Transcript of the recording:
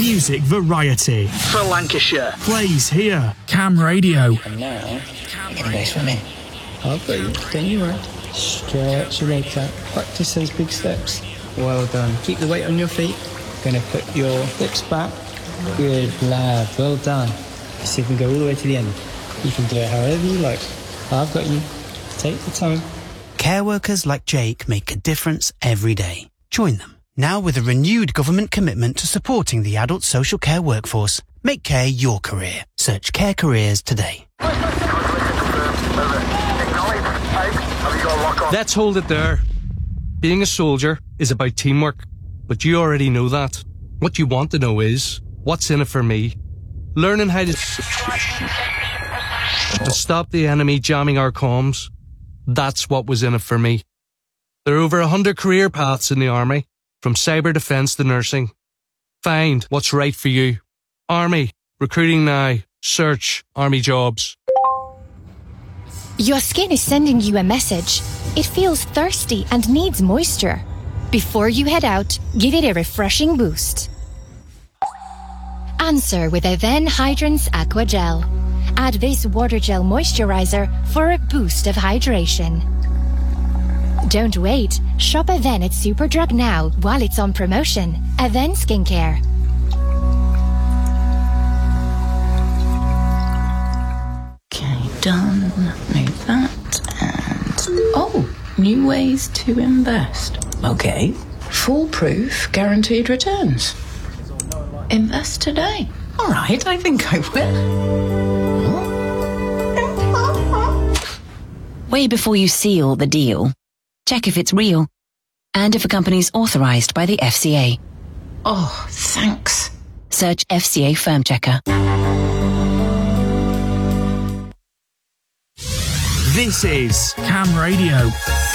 Music variety. For Lancashire. Plays here. Cam Radio. And now, you're going to go swimming. I've got you. Don't you worry. Stretch your legs out. Practice those big steps. Well done. Keep the weight on your feet. Going to put your hips back. Good lad. Well done. See if we can go all the way to the end. You can do it however you like. I've got you. Take the time. Care workers like Jake make a difference every day. Join them. Now with a renewed government commitment to supporting the adult social care workforce. Make care your career. Search Care Careers today. Let's hold it there. Being a soldier is about teamwork, but you already know that. What you want to know is, what's in it for me? Learning how to stop the enemy jamming our comms. That's what was in it for me. There are over 100 career paths in the Army, from cyber defence to nursing. Find what's right for you. Army, recruiting now. Search Army jobs. Your skin is sending you a message. It feels thirsty and needs moisture. Before you head out, give it a refreshing boost. Answer with Aven Hydrance Aqua Gel. Add this water gel moisturizer for a boost of hydration. Don't wait. Shop Aven at Superdrug now while it's on promotion. Aven Skincare. Okay, done. Move that and... Oh, new ways to invest. Okay. Foolproof guaranteed returns. Invest today. All right, I think I will. Way before you seal the deal, check if it's real and if a company's authorized by the FCA. Oh, thanks. Search FCA Firm Checker. This is Cam Radio.